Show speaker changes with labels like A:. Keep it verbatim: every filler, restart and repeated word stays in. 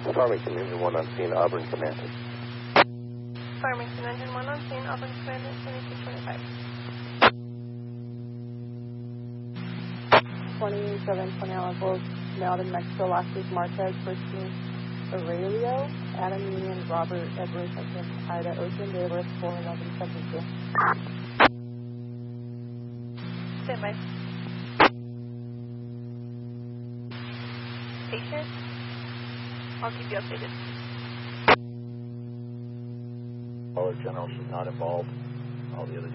A: Farmington, engine one on scene, Auburn, Semantic.
B: Farmington, engine one on scene, Auburn, Semantic, seventy-two twenty-five.
C: twenty-seven twenty levels, mailed in Mexico, last week, Marquez, first name, Aurelio, Adam Union, Robert, Edward, second, Ida, Ocean, Davis, four eleven seventy-two.
B: Stand by. Patient. I'll keep you updated.
A: Caller General, she's not involved. All the other